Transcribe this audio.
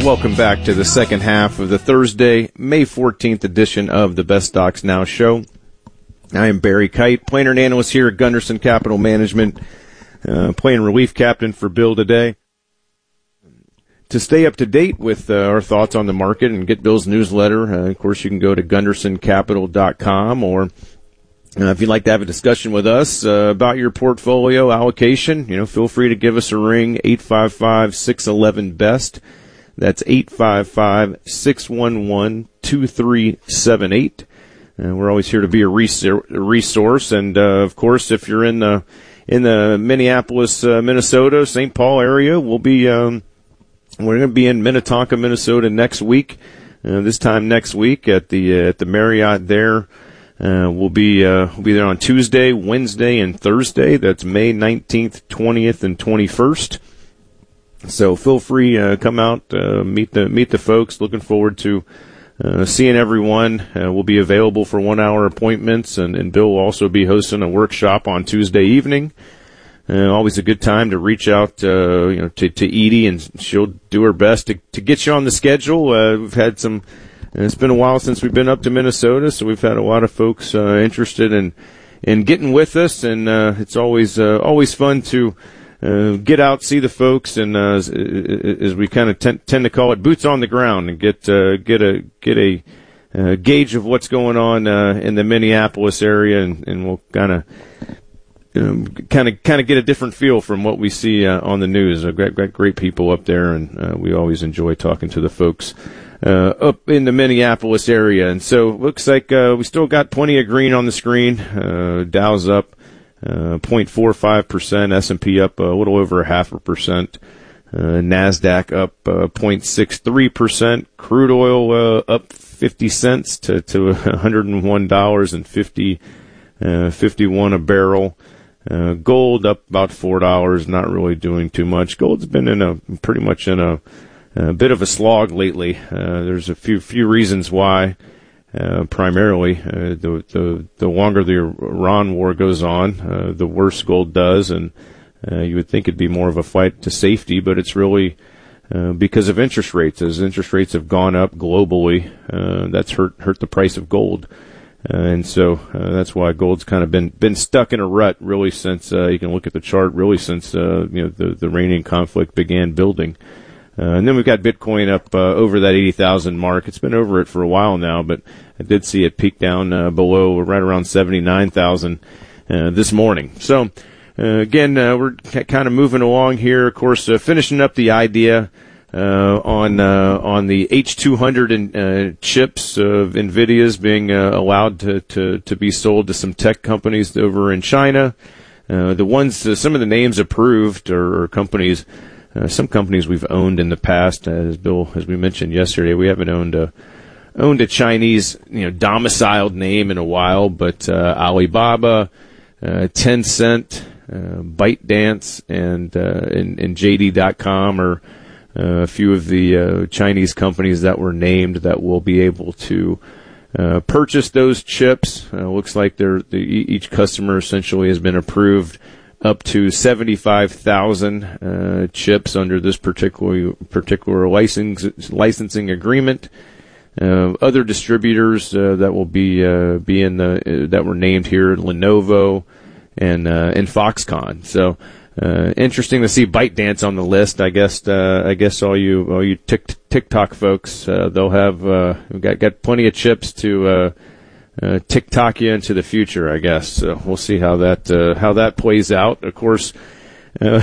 Welcome back to the second half of the Thursday, May 14th edition of the Best Stocks Now show. I am Barry Kite, planner and analyst here at Gunderson Capital Management, playing relief captain for Bill today. To stay up to date with our thoughts on the market and get Bill's newsletter, of course, you can go to gundersoncapital.com, or if you'd like to have a discussion with us about your portfolio allocation, feel free to give us a ring, 855-611-BEST. That's 855-611-2378. We're always here to be a resource. And, of course, if you're in the Minneapolis, Minnesota, St. Paul area, we're going to be in Minnetonka, Minnesota next week. This time next week at the Marriott there. We'll be there on Tuesday, Wednesday, and Thursday. That's May 19th, 20th, and 21st. So feel free, come out, meet the folks. Looking forward to seeing everyone. We'll be available for 1-hour appointments, and Bill will also be hosting a workshop on Tuesday evening. Always a good time to reach out, to Edie, and she'll do her best to get you on the schedule. We've had some. It's been a while since we've been up to Minnesota, so we've had a lot of folks interested in getting with us, and it's always fun to get out, see the folks, and as we kind of tend to call it, boots on the ground, and get a gauge of what's going on in the Minneapolis area, and we'll kind of get a different feel from what we see on the news. I've got great people up there, and we always enjoy talking to the folks up in the Minneapolis area. And so it looks like we still got plenty of green on the screen. Dow's up 0.45%, S&P up a little over 0.5%, NASDAQ up 0.63%, crude oil up 50 cents to $101.51 a barrel. Gold up about $4, not really doing too much. Gold's been pretty much in a bit of a slog lately. There's a few reasons why. Primarily, the longer the Iran war goes on, the worse gold does, and you would think it'd be more of a fight to safety, but it's really because of interest rates. As interest rates have gone up globally, that's hurt the price of gold, and so that's why gold's kind of been stuck in a rut really since you can look at the chart really since the Iranian conflict began building. And then we've got Bitcoin up over that 80,000 mark. It's been over it for a while now, but I did see it peak down below right around 79,000 this morning. So again, we're kind of moving along here. Of course, finishing up the idea on the H200 chips of NVIDIA's being allowed to be sold to some tech companies over in China. Some of the names approved are companies. Some companies we've owned in the past, as we mentioned yesterday, we haven't owned a Chinese, domiciled name in a while, but Alibaba, Tencent, ByteDance, and JD.com are a few of the Chinese companies that were named that will be able to purchase those chips. Looks like each customer essentially has been approved up to 75,000 chips under this particular licensing agreement. Other distributors that will be in that were named here: Lenovo and Foxconn. So interesting to see ByteDance on the list. I guess all you TikTok folks, they'll have got plenty of chips to TikTok you into the future, I guess. So we'll see how that plays out. Of course,